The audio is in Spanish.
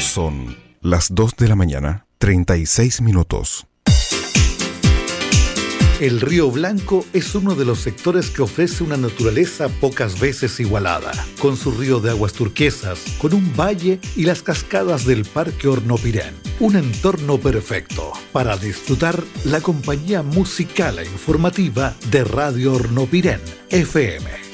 Son las 2 de la mañana, 36 minutos. El Río Blanco es uno de los sectores que ofrece una naturaleza pocas veces igualada, con su río de aguas turquesas, con un valle y las cascadas del Parque Hornopirén. Un entorno perfecto para disfrutar la compañía musical e informativa de Radio Hornopirén, FM